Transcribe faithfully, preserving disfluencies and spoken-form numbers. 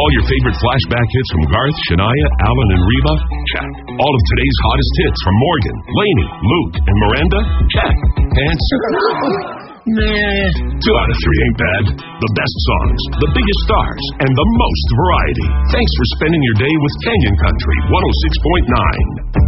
All your favorite flashback hits from Garth, Shania, Alan, and Reba? Check. All of today's hottest hits from Morgan, Lainey, Luke, and Miranda? Check. And... Nah. Two out of three ain't bad. The best songs, the biggest stars, and the most variety. Thanks for spending your day with Canyon Country one oh six point nine.